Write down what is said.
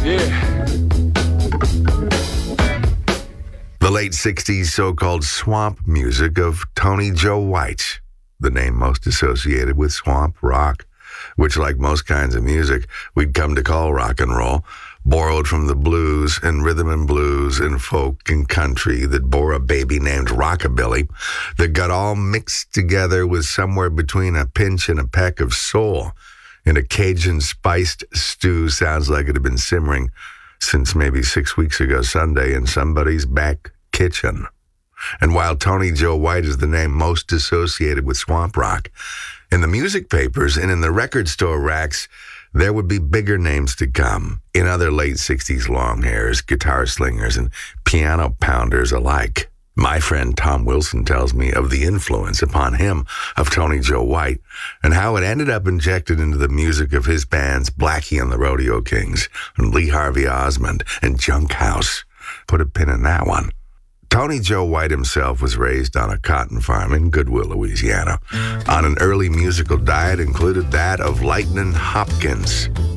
The late 60s so-called swamp music of Tony Joe White, the name most associated with swamp rock, which, like most kinds of music, we'd come to call rock and roll, borrowed from the blues and rhythm and blues and folk and country that bore a baby named rockabilly that got all mixed together with somewhere between a pinch and a peck of soul in a Cajun-spiced stew. Sounds like it had been simmering since maybe 6 weeks ago Sunday in somebody's back kitchen. And while Tony Joe White is the name most associated with swamp rock, in the music papers and in the record store racks, there would be bigger names to come in other late 60s long hairs, guitar slingers, and piano pounders alike. My friend Tom Wilson tells me of the influence upon him of Tony Joe White and how it ended up injected into the music of his bands Blackie and the Rodeo Kings and Lee Harvey Osmond and Junk House. Put a pin in that one. Tony Joe White himself was raised on a cotton farm in Goodwill, Louisiana. On an early musical diet included that of Lightnin' Hopkins.